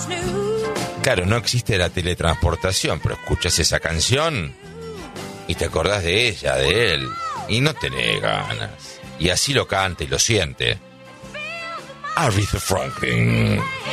Claro, no existe la teletransportación, pero escuchas esa canción y te acordás de ella, de él, y no tenés ganas. Y así lo canta y lo siente Aretha Franklin.